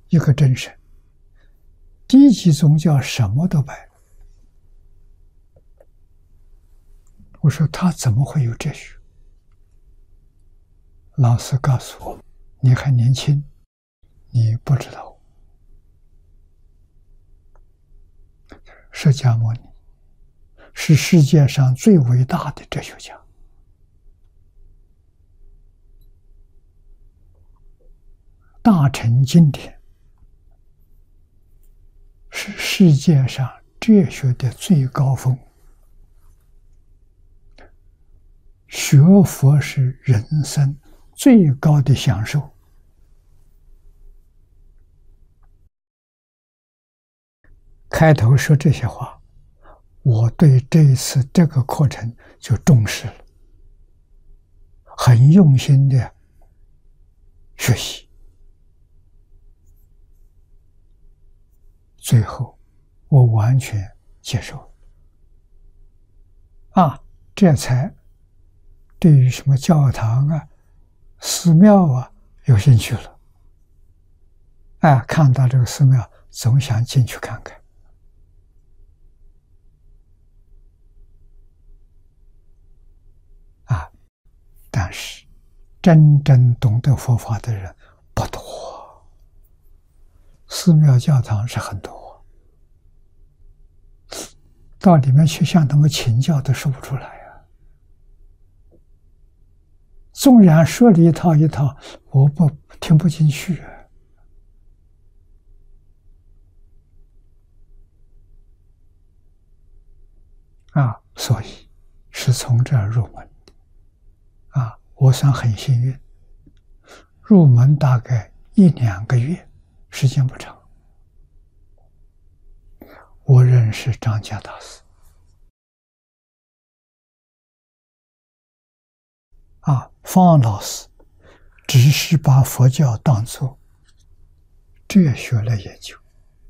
一个真神。低级宗教什么都拜。我说他怎么会有哲学？老师告诉我，你还年轻，你不知道。释迦牟尼是世界上最伟大的哲学家，大乘经典是世界上哲学的最高峰。学佛是人生最高的享受。开头说这些话，我对这一次这个课程就重视了，很用心的学习。最后，我完全接受了。这才对于什么教堂啊、寺庙啊有兴趣了。看到这个寺庙，总想进去看看。但是，真正懂得佛法的人不多，寺庙教堂是很多，到里面去向他们请教都说不出来呀。纵然说了一套一套，我听不进去所以是从这儿入门的我算很幸运，入门大概1-2个月，时间不长。我认识张家大师方老师只是把佛教当作哲学来研究，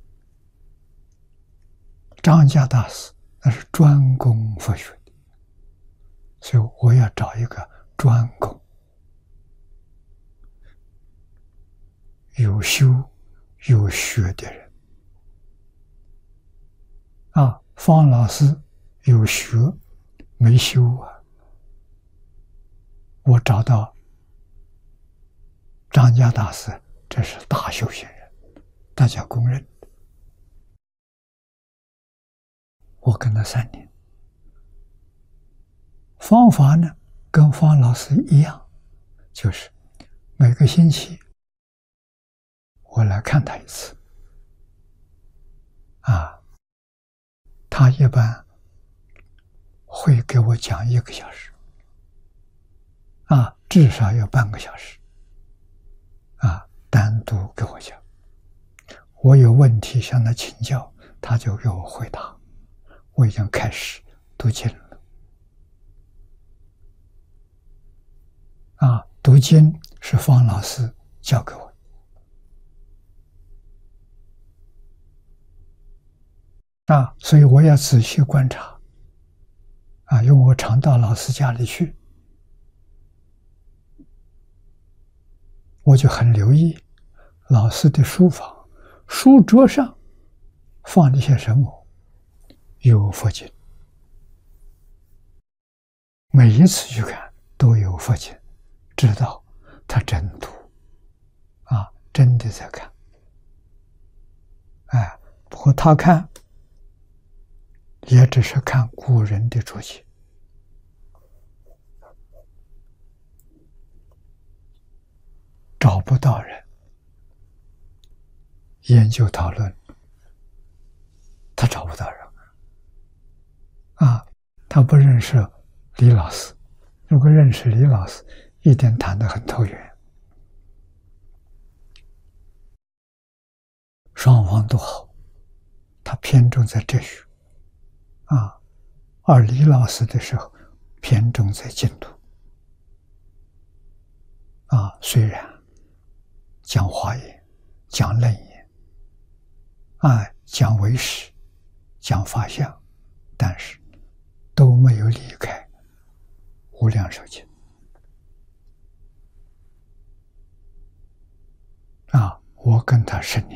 张家大师那是专攻佛学的，所以我要找一个专攻、有修有学的人方老师有学没修我找到张家大师，这是大修行人，大家公认。我跟他3年，方法呢跟方老师一样，就是每个星期我来看他一次他一般会给我讲1个小时至少要半个小时单独给我讲。我有问题向他请教，他就给我回答。我已经开始读经了读经是方老师教给我所以我要仔细观察因为我常到老师家里去，我就很留意老师的书房，书桌上放的些什么，有佛经，每一次去看都有佛经，知道他真读真的在看不过他看也只是看古人的注解，找不到人研究讨论，他找不到人他不认识李老师，如果认识李老师，一定谈得很投缘，双方都好。他偏重在哲学而李老师的时候偏重在净土虽然讲华严、讲楞严讲唯识、讲法相，但是都没有离开无量寿经我跟他10年